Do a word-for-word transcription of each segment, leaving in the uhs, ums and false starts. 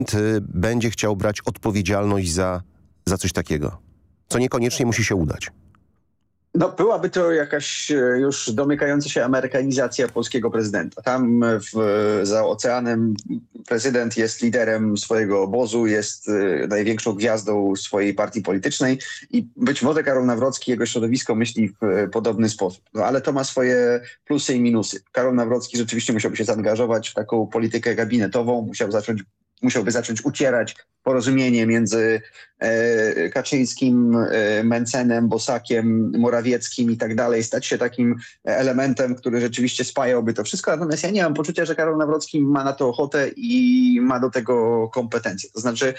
będzie chciał brać odpowiedzialność za, za coś takiego, co niekoniecznie musi się udać. No, byłaby to jakaś już domykająca się amerykanizacja polskiego prezydenta. Tam w, za oceanem prezydent jest liderem swojego obozu, jest największą gwiazdą swojej partii politycznej i być może Karol Nawrocki, jego środowisko myśli w podobny sposób. No, ale to ma swoje plusy i minusy. Karol Nawrocki rzeczywiście musiałby się zaangażować w taką politykę gabinetową, musiał zacząć musiałby zacząć ucierać porozumienie między e, Kaczyńskim, e, Mencenem, Bosakiem, Morawieckim i tak dalej, stać się takim elementem, który rzeczywiście spajałby to wszystko. Natomiast ja nie mam poczucia, że Karol Nawrocki ma na to ochotę i ma do tego kompetencje. To znaczy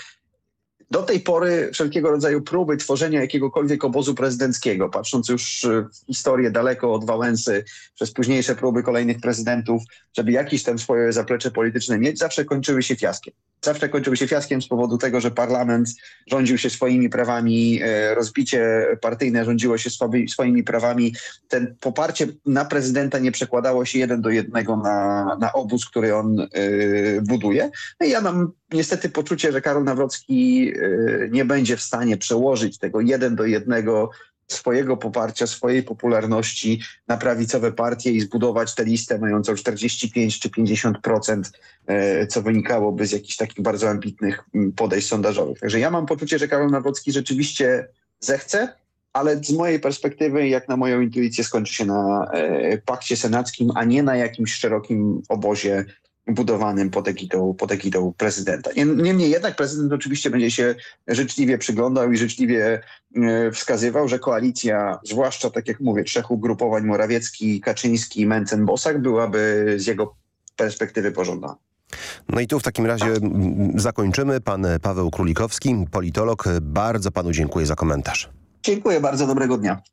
do tej pory wszelkiego rodzaju próby tworzenia jakiegokolwiek obozu prezydenckiego, patrząc już w historię daleko od Wałęsy, przez późniejsze próby kolejnych prezydentów, żeby jakieś tam swoje zaplecze polityczne mieć, zawsze kończyły się fiaskiem. Zawsze kończyły się fiaskiem z powodu tego, że parlament rządził się swoimi prawami, rozbicie partyjne rządziło się swoimi prawami. Ten poparcie na prezydenta nie przekładało się jeden do jednego na, na obóz, który on y, buduje. No i ja mam niestety poczucie, że Karol Nawrocki y, nie będzie w stanie przełożyć tego jeden do jednego swojego poparcia, swojej popularności na prawicowe partie i zbudować tę listę mającą czterdzieści pięć czy pięćdziesiąt procent, co wynikałoby z jakichś takich bardzo ambitnych podejść sondażowych. Także ja mam poczucie, że Karol Nawrocki rzeczywiście zechce, ale z mojej perspektywy, jak na moją intuicję, skończy się na pakcie senackim, a nie na jakimś szerokim obozie budowanym pod egitą, pod egitą prezydenta. Niemniej jednak prezydent oczywiście będzie się życzliwie przyglądał i życzliwie wskazywał, że koalicja, zwłaszcza tak jak mówię, trzech ugrupowań Morawiecki, Kaczyński, Mencen, Bosak byłaby z jego perspektywy pożądana. No i tu w takim razie zakończymy. Pan Paweł Królikowski, politolog. Bardzo panu dziękuję za komentarz. Dziękuję bardzo, dobrego dnia.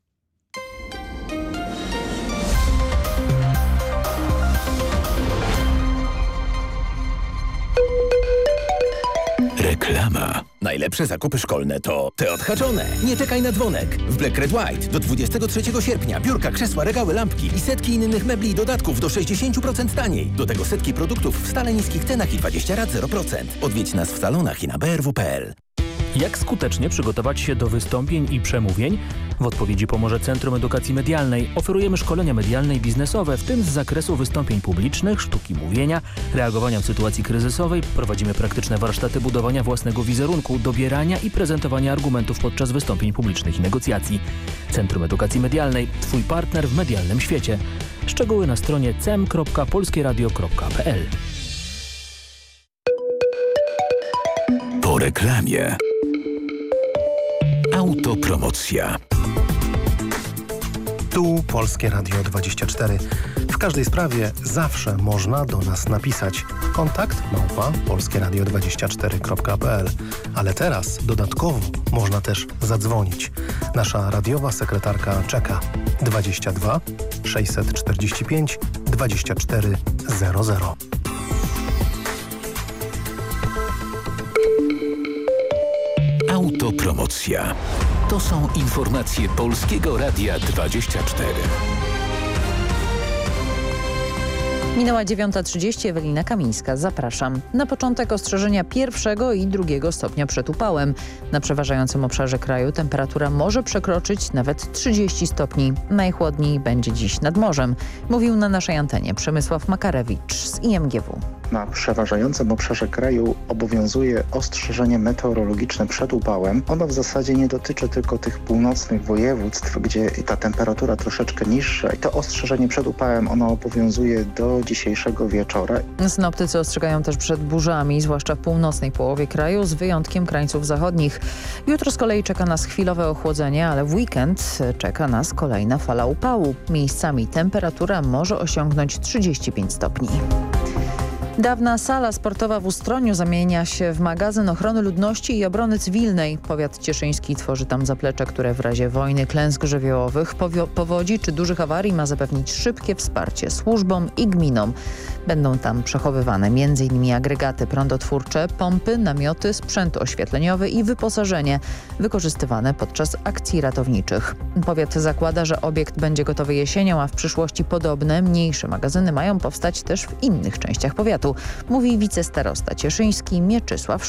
Reklama. Najlepsze zakupy szkolne to te odhaczone. Nie czekaj na dzwonek. W Black Red White do dwudziestego trzeciego sierpnia biurka, krzesła, regały, lampki i setki innych mebli i dodatków do sześćdziesiąt procent taniej. Do tego setki produktów w stale niskich cenach i dwadzieścia rat zero procent. Odwiedź nas w salonach i na b r w kropka p l. Jak skutecznie przygotować się do wystąpień i przemówień? W odpowiedzi pomoże Centrum Edukacji Medialnej. Oferujemy szkolenia medialne i biznesowe, w tym z zakresu wystąpień publicznych, sztuki mówienia, reagowania w sytuacji kryzysowej. Prowadzimy praktyczne warsztaty budowania własnego wizerunku, dobierania i prezentowania argumentów podczas wystąpień publicznych i negocjacji. Centrum Edukacji Medialnej. Twój partner w medialnym świecie. Szczegóły na stronie c e m kropka polskie radio kropka p l. Po reklamie. Autopromocja. Tu Polskie Radio dwadzieścia cztery. W każdej sprawie zawsze można do nas napisać. Kontakt małpa polskie radio dwadzieścia cztery kropka p l. Ale teraz dodatkowo można też zadzwonić. Nasza radiowa sekretarka czeka. dwadzieścia dwa sześćset czterdzieści pięć dwadzieścia cztery zero zero. Autopromocja. To są informacje Polskiego Radia dwadzieścia cztery. Minęła dziewiąta trzydzieści, Ewelina Kamińska. Zapraszam. Na początek ostrzeżenia pierwszego i drugiego stopnia przed upałem. Na przeważającym obszarze kraju temperatura może przekroczyć nawet trzydzieści stopni. Najchłodniej będzie dziś nad morzem. Mówił na naszej antenie Przemysław Makarewicz z I M G W. Na przeważającym obszarze kraju obowiązuje ostrzeżenie meteorologiczne przed upałem. Ono w zasadzie nie dotyczy tylko tych północnych województw, gdzie ta temperatura troszeczkę niższa. I to ostrzeżenie przed upałem ono obowiązuje do dzisiejszego wieczora. Synoptycy ostrzegają też przed burzami, zwłaszcza w północnej połowie kraju, z wyjątkiem krańców zachodnich. Jutro z kolei czeka nas chwilowe ochłodzenie, ale w weekend czeka nas kolejna fala upału. Miejscami temperatura może osiągnąć trzydzieści pięć stopni. Dawna sala sportowa w Ustroniu zamienia się w magazyn ochrony ludności i obrony cywilnej. Powiat cieszyński tworzy tam zaplecze, które w razie wojny, klęsk żywiołowych, powodzi czy dużych awarii ma zapewnić szybkie wsparcie służbom i gminom. Będą tam przechowywane m in agregaty prądotwórcze, pompy, namioty, sprzęt oświetleniowy i wyposażenie wykorzystywane podczas akcji ratowniczych. Powiat zakłada, że obiekt będzie gotowy jesienią, a w przyszłości podobne, mniejsze magazyny mają powstać też w innych częściach powiatu. mówi wicestarosta cieszyński Mieczysław